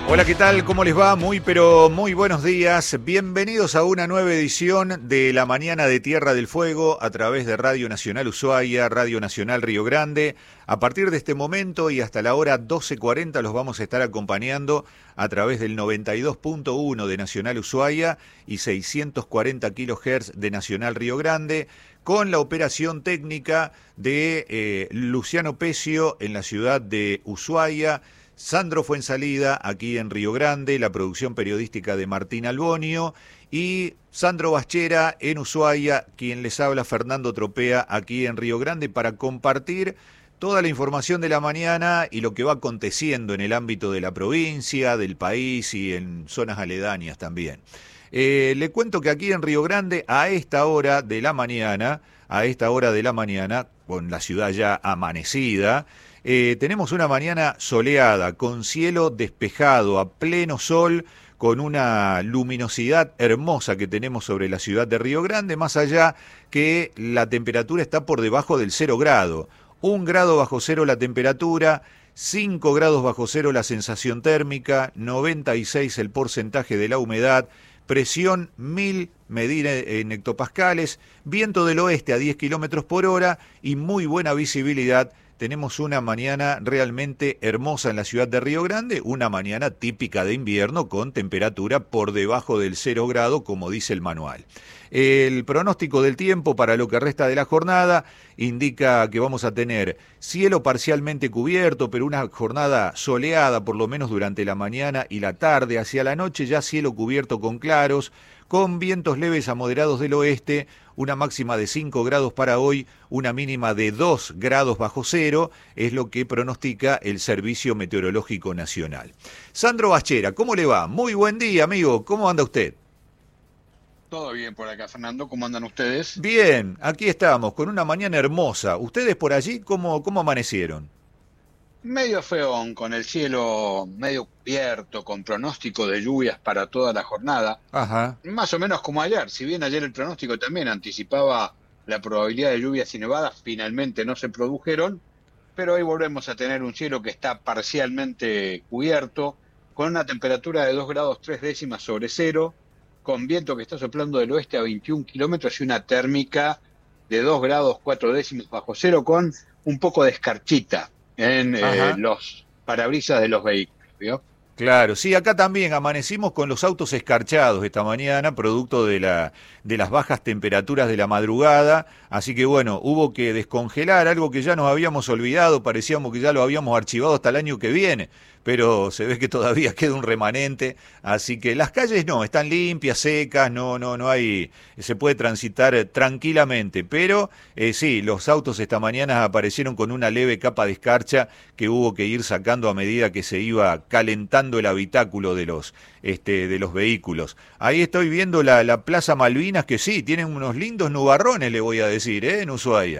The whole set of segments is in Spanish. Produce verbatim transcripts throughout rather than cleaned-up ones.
Hola, ¿qué tal? ¿Cómo les va? Muy, pero muy buenos días. Bienvenidos a una nueva edición de La Mañana de Tierra del Fuego a través de Radio Nacional Ushuaia, Radio Nacional Río Grande. A partir de este momento y hasta la hora doce cuarenta los vamos a estar acompañando a través del noventa y dos punto uno de Nacional Ushuaia y seiscientos cuarenta kilohertz de Nacional Río Grande, con la operación técnica de eh, Luciano Pecio en la ciudad de Ushuaia, Sandro Fuensalida aquí en Río Grande, la producción periodística de Martín Albonio, y Sandro Baschera en Ushuaia, quien les habla, Fernando Tropea, aquí en Río Grande, para compartir toda la información de la mañana y lo que va aconteciendo en el ámbito de la provincia, del país y en zonas aledañas también. Eh, le cuento que aquí en Río Grande, a esta hora de la mañana, a esta hora de la mañana, con la ciudad ya amanecida, Eh, tenemos una mañana soleada, con cielo despejado, a pleno sol, con una luminosidad hermosa que tenemos sobre la ciudad de Río Grande, más allá que la temperatura está por debajo del cero grado. Un grado bajo cero la temperatura, cinco grados bajo cero la sensación térmica, noventa y seis el porcentaje de la humedad, presión mil medida en hectopascales, viento del oeste a diez kilómetros por hora y muy buena visibilidad. Tenemos una mañana realmente hermosa en la ciudad de Río Grande, una mañana típica de invierno con temperatura por debajo del cero grado, como dice el manual. El pronóstico del tiempo para lo que resta de la jornada indica que vamos a tener cielo parcialmente cubierto, pero una jornada soleada por lo menos durante la mañana y la tarde. Hacia la noche ya cielo cubierto con claros, con vientos leves a moderados del oeste, una máxima de cinco grados para hoy, una mínima de dos grados bajo cero, es lo que pronostica el Servicio Meteorológico Nacional. Sandro Baschera, ¿cómo le va? Muy buen día, amigo, ¿cómo anda usted? Todo bien por acá, Fernando, ¿cómo andan ustedes? Bien, aquí estamos, con una mañana hermosa. ¿Ustedes por allí cómo, cómo amanecieron? Medio feón, con el cielo medio cubierto, con pronóstico de lluvias para toda la jornada. Ajá. Más o menos como ayer, si bien ayer el pronóstico también anticipaba la probabilidad de lluvias y nevadas, finalmente no se produjeron, pero hoy volvemos a tener un cielo que está parcialmente cubierto, con una temperatura de dos grados tres décimas sobre cero, con viento que está soplando del oeste a veintiún kilómetros y una térmica de dos grados cuatro décimas bajo cero, con un poco de escarchita en eh, Ajá. los parabrisas de los vehículos, ¿vio? Claro, sí, acá también amanecimos con los autos escarchados esta mañana, producto de la, de las bajas temperaturas de la madrugada, así que bueno, hubo que descongelar algo que ya nos habíamos olvidado, parecíamos que ya lo habíamos archivado hasta el año que viene, pero se ve que todavía queda un remanente, así que las calles no, están limpias, secas, no, no, no hay, se puede transitar tranquilamente, pero eh, sí, los autos esta mañana aparecieron con una leve capa de escarcha que hubo que ir sacando a medida que se iba calentando el habitáculo de los, este, de los vehículos. Ahí estoy viendo la, la Plaza Malvinas, que sí, tienen unos lindos nubarrones, le voy a decir, ¿eh? En Ushuaia.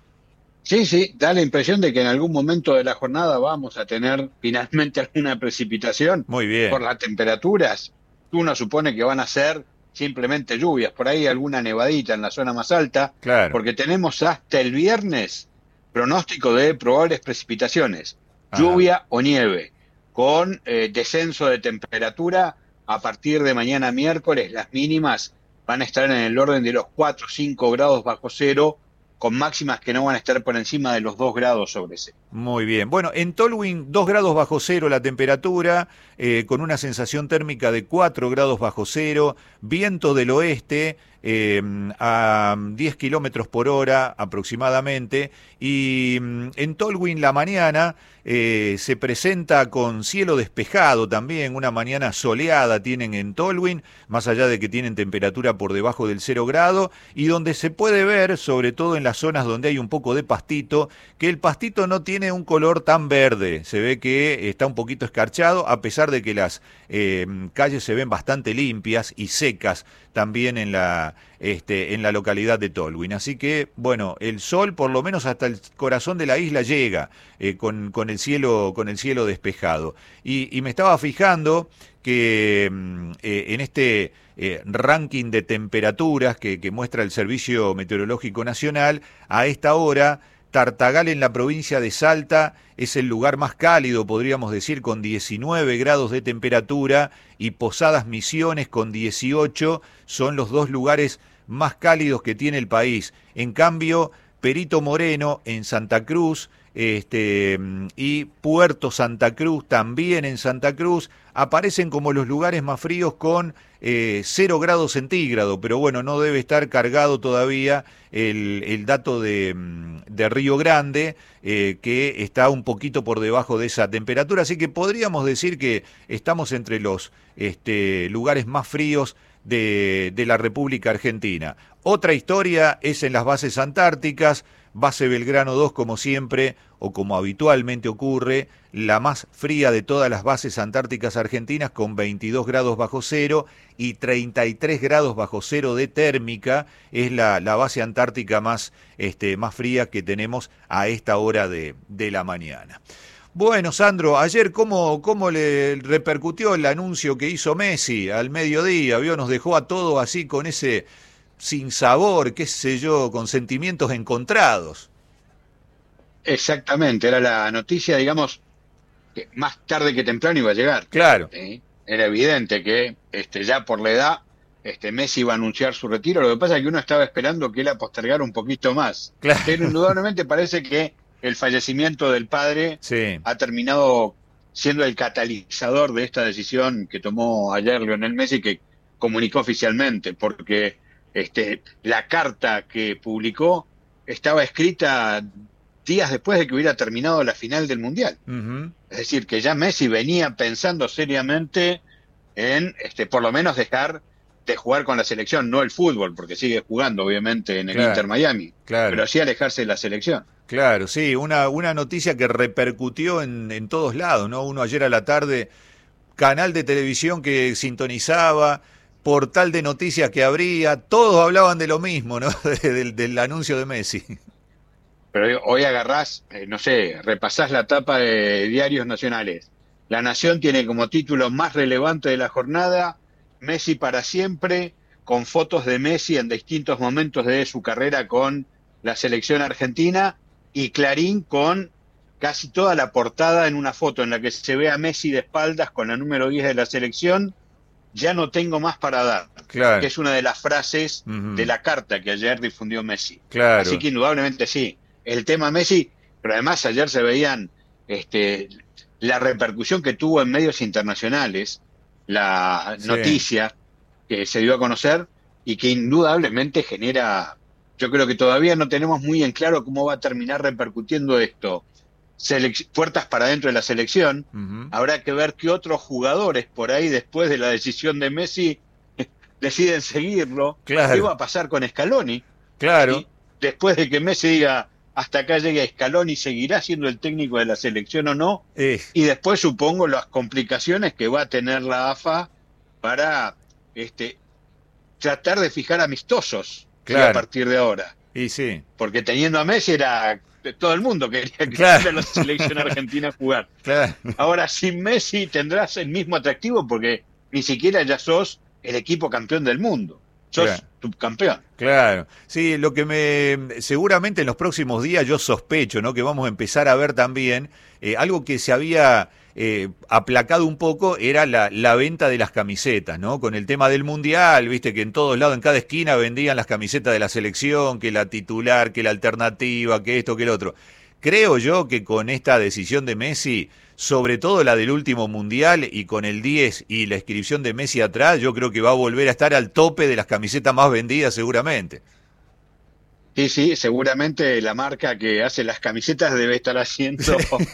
Sí, sí, da la impresión de que en algún momento de la jornada vamos a tener finalmente alguna precipitación Muy por bien, las temperaturas. Uno supone que van a ser simplemente lluvias, por ahí alguna nevadita en la zona más alta, claro. porque tenemos hasta el viernes pronóstico de probables precipitaciones, Ajá. lluvia o nieve, con eh, descenso de temperatura a partir de mañana miércoles. Las mínimas van a estar en el orden de los cuatro o cinco grados bajo cero, con máximas que no van a estar por encima de los dos grados sobre cero. Muy bien. Bueno, en Tolwyn dos grados bajo cero la temperatura, eh, con una sensación térmica de cuatro grados bajo cero, viento del oeste eh, a diez kilómetros por hora aproximadamente, y mm, en Tolwyn la mañana eh, se presenta con cielo despejado también, una mañana soleada tienen en Tolwyn, más allá de que tienen temperatura por debajo del cero grado, y donde se puede ver, sobre todo en las zonas donde hay un poco de pastito, que el pastito no tiene un color tan verde, se ve que está un poquito escarchado, a pesar de que las eh, calles se ven bastante limpias y secas también en la, este, en la localidad de Tolwyn. Así que, bueno, el sol por lo menos hasta el corazón de la isla llega eh, con, con, el cielo, con el cielo despejado. Y, y me estaba fijando que eh, en este eh, ranking de temperaturas que, que muestra el Servicio Meteorológico Nacional, a esta hora Tartagal en la provincia de Salta es el lugar más cálido, podríamos decir, con diecinueve grados de temperatura, y Posadas Misiones con dieciocho son los dos lugares más cálidos que tiene el país. En cambio, Perito Moreno en Santa Cruz este, y Puerto Santa Cruz también en Santa Cruz aparecen como los lugares más fríos con eh, cero grados centígrados, pero bueno, no debe estar cargado todavía el, el dato de, de Río Grande, eh, que está un poquito por debajo de esa temperatura, así que podríamos decir que estamos entre los este, lugares más fríos de, de la República Argentina. Otra historia es en las bases antárticas. Base Belgrano dos, como siempre, o como habitualmente ocurre, la más fría de todas las bases antárticas argentinas, con veintidós grados bajo cero y treinta y tres grados bajo cero de térmica. Es la, la base antártica más, este, más fría que tenemos a esta hora de, de la mañana. Bueno, Sandro, ayer cómo, cómo le repercutió el anuncio que hizo Messi al mediodía, ¿vio? Nos dejó a todos así con ese sin sabor, qué sé yo, con sentimientos encontrados. Exactamente, era la noticia, digamos, que más tarde que temprano iba a llegar. Claro. ¿Sí? Era evidente que este, ya por la edad este, Messi iba a anunciar su retiro. Lo que pasa es que uno estaba esperando que él la postergara un poquito más. Claro. Pero indudablemente parece que el fallecimiento del padre sí. ha terminado siendo el catalizador de esta decisión que tomó ayer Lionel Messi, que comunicó oficialmente, porque este, la carta que publicó estaba escrita días después de que hubiera terminado la final del Mundial. Uh-huh. Es decir, que ya Messi venía pensando seriamente en, este, por lo menos dejar de jugar con la selección, no el fútbol, porque sigue jugando obviamente en el claro, Inter Miami, claro. pero sí alejarse de la selección. Claro, sí, una, una noticia que repercutió en, en todos lados, ¿no? Uno ayer a la tarde, canal de televisión que sintonizaba, portal de noticias que abría, todos hablaban de lo mismo, ¿no? del, del anuncio de Messi. Pero hoy agarrás, eh, no sé, repasás la tapa de diarios nacionales. La Nación tiene como título más relevante de la jornada, Messi para siempre, con fotos de Messi en distintos momentos de su carrera con la selección argentina, y Clarín con casi toda la portada en una foto en la que se ve a Messi de espaldas con la número diez de la selección. Ya no tengo más para dar, claro. que es una de las frases uh-huh. de la carta que ayer difundió Messi. Claro. Así que indudablemente sí, el tema Messi, pero además ayer se veían este, la repercusión que tuvo en medios internacionales, la sí. noticia que se dio a conocer y que indudablemente genera, yo creo que todavía no tenemos muy en claro cómo va a terminar repercutiendo esto. Selec- puertas para adentro de la selección, uh-huh. Habrá que ver qué otros jugadores por ahí después de la decisión de Messi deciden seguirlo. Claro. ¿Qué va a pasar con Scaloni? Claro. ¿Sí? Después de que Messi diga hasta acá llegue Scaloni, ¿seguirá siendo el técnico de la selección o no? Eh. Y después supongo las complicaciones que va a tener la A F A para este, tratar de fijar amistosos, claro. ¿sí? A partir de ahora. Y sí. Porque teniendo a Messi era... todo el mundo quería que claro. la selección argentina a jugar. Claro. Ahora sin Messi tendrás el mismo atractivo porque ni siquiera ya sos el equipo campeón del mundo. Sos claro. subcampeón. Claro. Sí, lo que me... seguramente en los próximos días yo sospecho, ¿no? Que vamos a empezar a ver también eh, algo que se había eh, aplacado un poco, era la, la venta de las camisetas, ¿no? Con el tema del Mundial, viste que en todos lados, en cada esquina vendían las camisetas de la selección, que la titular, que la alternativa, que esto, que el otro. Creo yo que con esta decisión de Messi, sobre todo la del último Mundial y con el diez y la inscripción de Messi atrás, yo creo que va a volver a estar al tope de las camisetas más vendidas seguramente. Sí, sí, seguramente la marca que hace las camisetas debe estar haciendo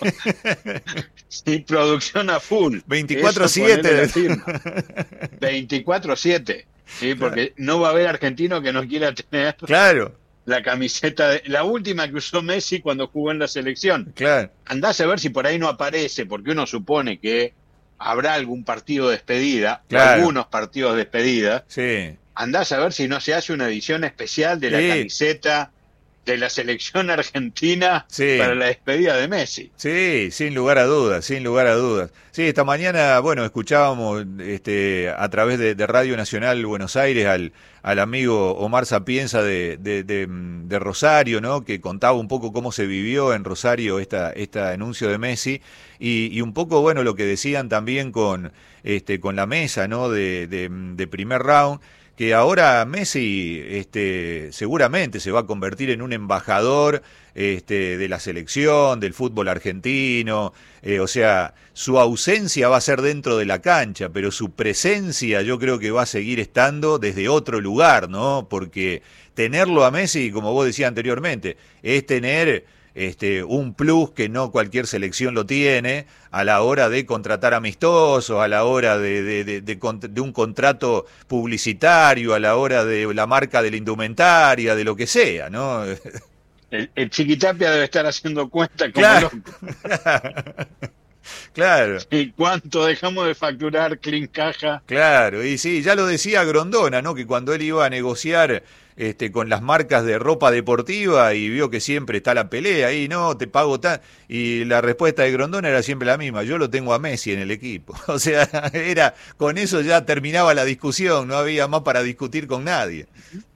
sí, producción a full. veinticuatro siete. veinticuatro siete, sí, porque claro. No va a haber argentino que no quiera tener claro. la camiseta, de, la última que usó Messi cuando jugó en la selección. Claro. Andás a ver si por ahí no aparece, porque uno supone que habrá algún partido de despedida, claro. algunos partidos de despedida. Sí. Andás a ver si no se hace una edición especial de la sí. camiseta de la selección argentina Sí. para la despedida de Messi. Sí, sin lugar a dudas, sin lugar a dudas. Sí, esta mañana, bueno, escuchábamos este, a través de, de Radio Nacional Buenos Aires al, al amigo Omar Sapienza de, de, de, de Rosario, ¿no? Que contaba un poco cómo se vivió en Rosario esta, este anuncio de Messi y, y un poco, bueno, lo que decían también con, este, con la mesa, ¿no? De, de, de primer round. Que ahora Messi este, seguramente se va a convertir en un embajador este, de la selección, del fútbol argentino, eh, o sea, su ausencia va a ser dentro de la cancha, pero su presencia yo creo que va a seguir estando desde otro lugar, ¿no? Porque tenerlo a Messi, como vos decías anteriormente, es tener este, un plus que no cualquier selección lo tiene a la hora de contratar amistosos, a la hora de, de, de, de, de un contrato publicitario, a la hora de la marca de la indumentaria, de lo que sea, ¿no? El, el Chiquitapia debe estar haciendo cuenta como Claro. loco. Claro. ¿Y cuánto dejamos de facturar Clean Caja? Claro, y sí, ya lo decía Grondona, ¿no? Que cuando él iba a negociar este, con las marcas de ropa deportiva y vio que siempre está la pelea ahí, no, te pago tan... Y la respuesta de Grondona era siempre la misma, yo lo tengo a Messi en el equipo. O sea, era con eso ya terminaba la discusión, no había más para discutir con nadie.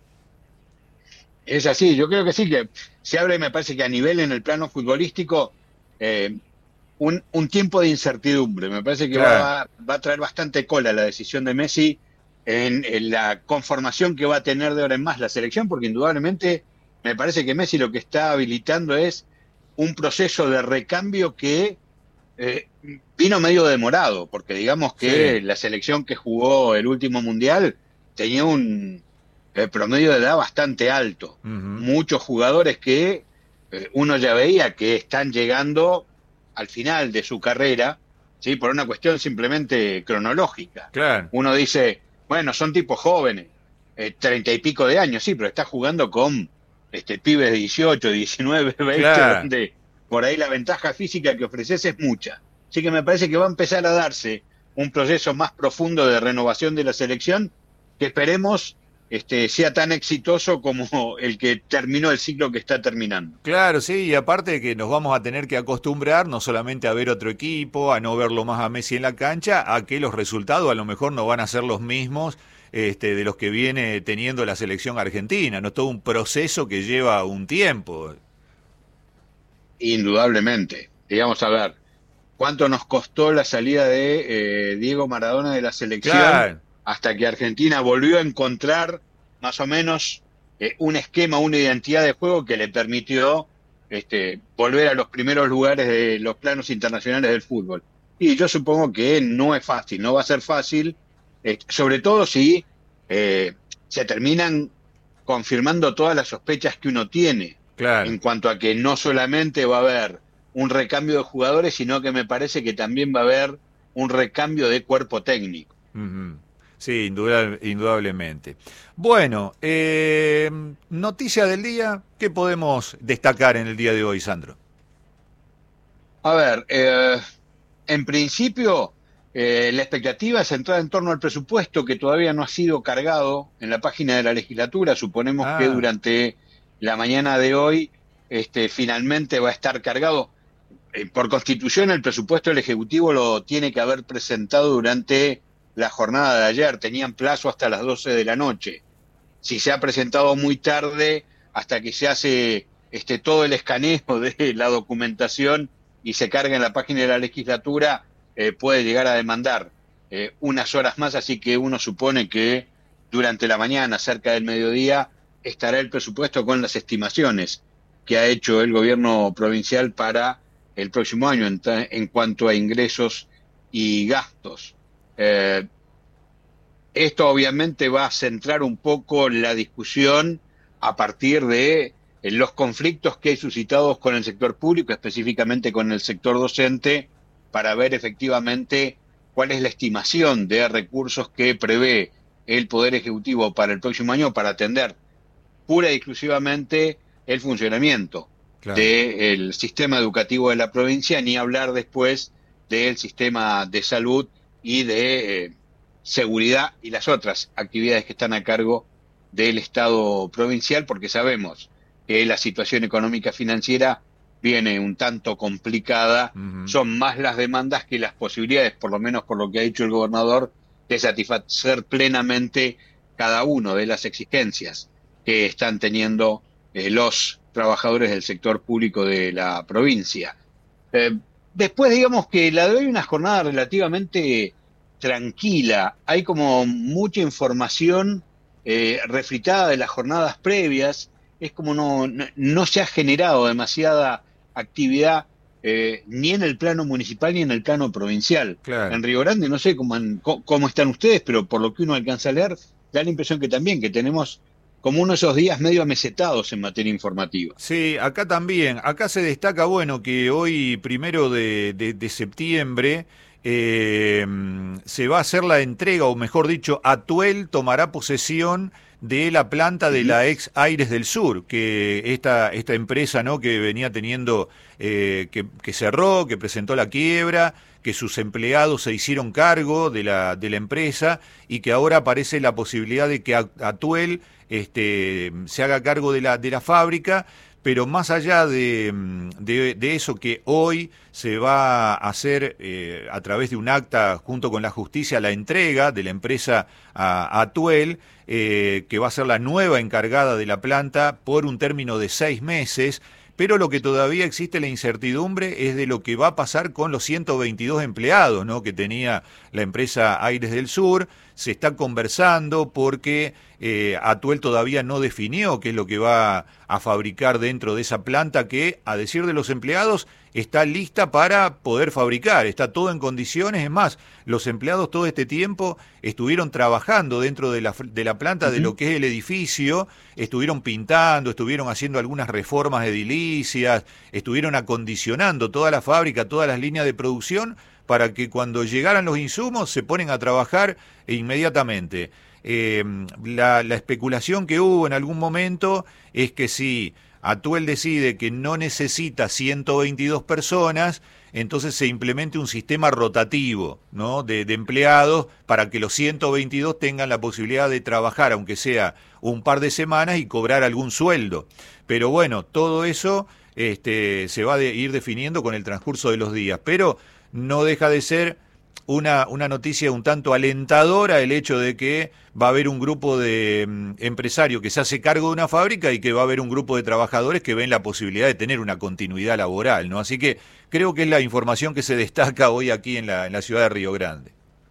Es así, yo creo que sí, que se abre, me parece que a nivel en el plano futbolístico, eh, un, un tiempo de incertidumbre. Me parece que Claro. va, va a traer bastante cola la decisión de Messi en, en la conformación que va a tener de ahora en más la selección, porque indudablemente me parece que Messi lo que está habilitando es un proceso de recambio que eh, vino medio demorado, porque digamos que Sí. la selección que jugó el último mundial tenía un eh, promedio de edad bastante alto. Uh-huh. Muchos jugadores que eh, uno ya veía que están llegando al final de su carrera, ¿sí? Por una cuestión simplemente cronológica. Claro. Uno dice, bueno, son tipos jóvenes, eh, treinta y pico de años, sí, pero está jugando con este, pibes de dieciocho, diecinueve, veinte, Claro. donde por ahí la ventaja física que ofreces es mucha. Así que me parece que va a empezar a darse un proceso más profundo de renovación de la selección que esperemos este, sea tan exitoso como el que terminó el ciclo que está terminando. Claro, sí, y aparte que nos vamos a tener que acostumbrar no solamente a ver otro equipo, a no verlo más a Messi en la cancha, a que los resultados a lo mejor no van a ser los mismos este, de los que viene teniendo la selección argentina, ¿no? Es todo un proceso que lleva un tiempo. Indudablemente. Digamos, a ver, ¿cuánto nos costó la salida de eh, Diego Maradona de la selección? Claro. Hasta que Argentina volvió a encontrar más o menos eh, un esquema, una identidad de juego que le permitió este, volver a los primeros lugares de los planos internacionales del fútbol. Y yo supongo que no es fácil, no va a ser fácil, eh, sobre todo si eh, se terminan confirmando todas las sospechas que uno tiene, Claro. en cuanto a que no solamente va a haber un recambio de jugadores, sino que me parece que también va a haber un recambio de cuerpo técnico. Uh-huh. Sí, indudable, indudablemente. Bueno, eh, noticia del día, ¿qué podemos destacar en el día de hoy, Sandro? A ver, eh, en principio eh, la expectativa es centrada en torno al presupuesto que todavía no ha sido cargado en la página de la legislatura. Suponemos Ah. que durante la mañana de hoy este, finalmente va a estar cargado. Eh, por constitución el presupuesto del Ejecutivo lo tiene que haber presentado durante la jornada de ayer, tenían plazo hasta las doce de la noche. Si se ha presentado muy tarde, hasta que se hace este, todo el escaneo de la documentación y se carga en la página de la legislatura, eh, puede llegar a demandar eh, unas horas más, así que uno supone que durante la mañana, cerca del mediodía, estará el presupuesto con las estimaciones que ha hecho el gobierno provincial para el próximo año en, en cuanto a ingresos y gastos. Eh, esto obviamente va a centrar un poco la discusión a partir de eh, los conflictos que hay suscitados con el sector público, específicamente con el sector docente, para ver efectivamente cuál es la estimación de recursos que prevé el Poder Ejecutivo para el próximo año para atender pura y exclusivamente el funcionamiento claro. del sistema educativo de la provincia, ni hablar después del sistema de salud y de eh, seguridad y las otras actividades que están a cargo del Estado provincial, porque sabemos que la situación económica financiera viene un tanto complicada, uh-huh. Son más las demandas que las posibilidades, por lo menos por lo que ha dicho el gobernador, de satisfacer plenamente cada una de las exigencias que están teniendo eh, los trabajadores del sector público de la provincia. Eh, después, digamos que la de hoy una jornada relativamente tranquila, hay como mucha información eh, refritada de las jornadas previas, es como no, no, no se ha generado demasiada actividad eh, ni en el plano municipal ni en el plano provincial. Claro. En Río Grande no sé cómo, han, cómo están ustedes, pero por lo que uno alcanza a leer, da la impresión que también, que tenemos como uno de esos días medio amesetados en materia informativa. Sí, acá también. Acá se destaca, bueno, que hoy, primero de, de, de septiembre, eh, se va a hacer la entrega, o mejor dicho, Atuel tomará posesión de la planta de la ex Aires del Sur, que esta, esta empresa, ¿no?, que venía teniendo, eh, que, que cerró, que presentó la quiebra, que sus empleados se hicieron cargo de la, de la empresa y que ahora aparece la posibilidad de que Atuel este, se haga cargo de la, de la fábrica. Pero más allá de, de, de eso, que hoy se va a hacer eh, a través de un acta junto con la justicia la entrega de la empresa a, a Atuel, eh, que va a ser la nueva encargada de la planta por un término de seis meses, pero lo que todavía existe la incertidumbre es de lo que va a pasar con los ciento veintidós empleados, ¿no?, que tenía la empresa Aires del Sur. Se está conversando porque eh, Atuel todavía no definió qué es lo que va a fabricar dentro de esa planta que, a decir de los empleados, está lista para poder fabricar, está todo en condiciones. Es más, los empleados todo este tiempo estuvieron trabajando dentro de la, de la planta, uh-huh, de lo que es el edificio, estuvieron pintando, estuvieron haciendo algunas reformas edilicias, estuvieron acondicionando toda la fábrica, todas las líneas de producción, para que cuando llegaran los insumos se ponen a trabajar inmediatamente. Eh, la, la especulación que hubo en algún momento es que si Atuel decide que no necesita ciento veintidós personas, entonces se implemente un sistema rotativo, ¿no?, de, de empleados para que los ciento veintidós tengan la posibilidad de trabajar, aunque sea un par de semanas, y cobrar algún sueldo. Pero bueno, todo eso este, se va a de, ir definiendo con el transcurso de los días. Pero no deja de ser una, una noticia un tanto alentadora el hecho de que va a haber un grupo de um, empresarios que se hace cargo de una fábrica y que va a haber un grupo de trabajadores que ven la posibilidad de tener una continuidad laboral, ¿no? Así que creo que es la información que se destaca hoy aquí en la, en la ciudad de Río Grande.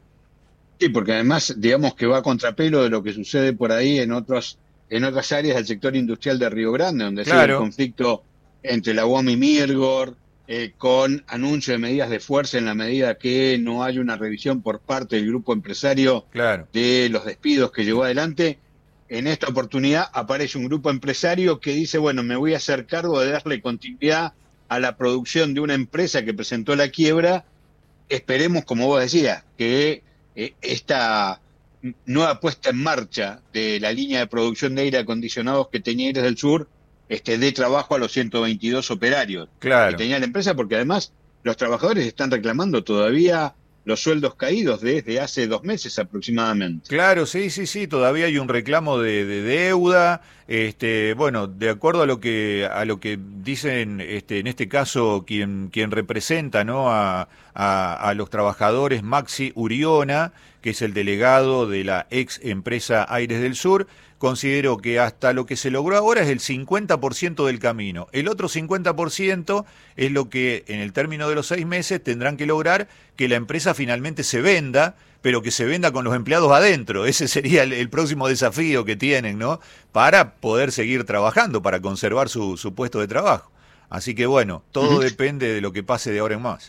Sí, porque además, digamos que va a contrapelo de lo que sucede por ahí en otros, en otras áreas del sector industrial de Río Grande, donde claro, sigue el conflicto entre la U A M y Mirgor, Eh, con anuncio de medidas de fuerza en la medida que no hay una revisión por parte del grupo empresario claro, de los despidos que llevó adelante. En esta oportunidad aparece un grupo empresario que dice, bueno, me voy a hacer cargo de darle continuidad a la producción de una empresa que presentó la quiebra. Esperemos, como vos decías, que eh, esta nueva puesta en marcha de la línea de producción de aire acondicionados que tenía Aires del Sur Este, de trabajo a los ciento veintidós operarios claro, que tenía la empresa, porque además los trabajadores están reclamando todavía los sueldos caídos desde hace dos meses aproximadamente. Claro, sí, sí, sí, todavía hay un reclamo de, de deuda. Este, bueno, de acuerdo a lo que a lo que dicen, este, en este caso quien quien representa, ¿no?, a, a, a los trabajadores, Maxi Uriona, que es el delegado de la ex empresa Aires del Sur, considero que hasta lo que se logró ahora es el cincuenta por ciento del camino. El otro cincuenta por ciento es lo que en el término de los seis meses tendrán que lograr que la empresa finalmente se venda, pero que se venda con los empleados adentro. Ese sería el, el próximo desafío que tienen, ¿no?, para poder seguir trabajando, para conservar su, su puesto de trabajo. Así que bueno, todo uh-huh. depende de lo que pase de ahora en más.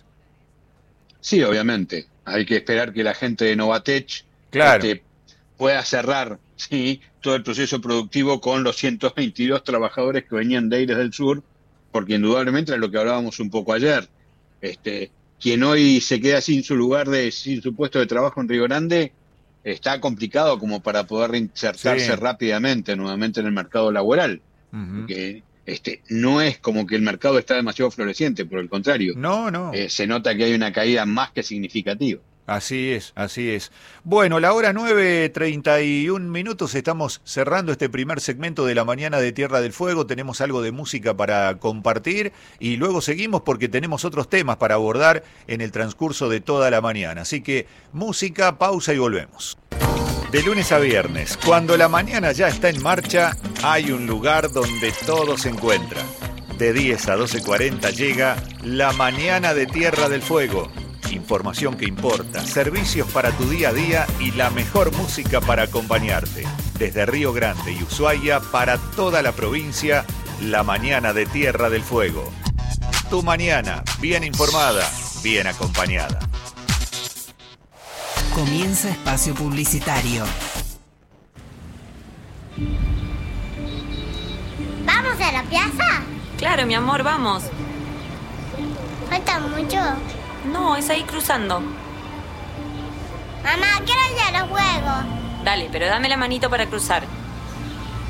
Sí, obviamente. Hay que esperar que la gente de Novatech claro. este, pueda cerrar, sí, todo el proceso productivo con los ciento veintidós trabajadores que venían de Aires del Sur, porque indudablemente es lo que hablábamos un poco ayer. Este, quien hoy se queda sin su lugar, de sin su puesto de trabajo en Río Grande, está complicado como para poder reinsertarse sí. rápidamente nuevamente en el mercado laboral. Uh-huh. Porque este, no es como que el mercado está demasiado floreciente, por el contrario. No, no. Eh, se nota que hay una caída más que significativa. Así es, así es. Bueno, la hora nueve, treinta y un minutos, estamos cerrando este primer segmento de la mañana de Tierra del Fuego, tenemos algo de música para compartir y luego seguimos porque tenemos otros temas para abordar en el transcurso de toda la mañana. Así que música, pausa y volvemos. De lunes a viernes, cuando la mañana ya está en marcha, hay un lugar donde todo se encuentra. De diez a doce cuarenta llega La Mañana de Tierra del Fuego. Información que importa, servicios para tu día a día y la mejor música para acompañarte. Desde Río Grande y Ushuaia para toda la provincia, La Mañana de Tierra del Fuego. Tu mañana, bien informada, bien acompañada. Comienza espacio publicitario. ¿Vamos a la plaza? Claro, mi amor, vamos. ¿Falta mucho? No, es ahí cruzando. Mamá, quiero ir a los juegos. Dale, pero dame la manito para cruzar.